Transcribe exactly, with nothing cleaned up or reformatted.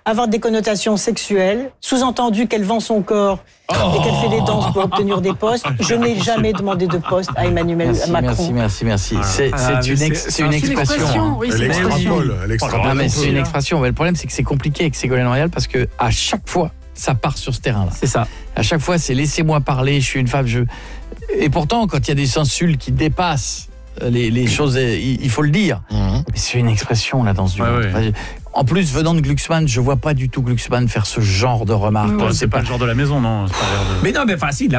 avoir des connotations sexuelles, sous-entendu qu'elle vend son corps oh et qu'elle fait des danses pour obtenir des postes. Je n'ai jamais demandé de poste à Emmanuel merci, Macron. Merci, merci, merci. Ah, c'est, ah, c'est, une, ex, c'est, c'est une expression. Oui, c'est l'extrapole. Non, mais c'est une expression. Mais le problème, c'est que c'est compliqué avec Ségolène Royal parce que à chaque fois, ça part sur ce terrain-là. C'est ça. À chaque fois, c'est laissez-moi parler. Je suis une femme. Je... Et pourtant, quand il y a des insultes qui dépassent les, les choses, il, il faut le dire. Mmh. Mais c'est une expression, la danse du ouais, ventre. Ouais. En plus, venant de Glucksmann, je vois pas du tout Glucksmann faire ce genre de remarques. Ouais, c'est, c'est pas, pas le genre de la maison, non. C'est pas de... Mais non, mais facile.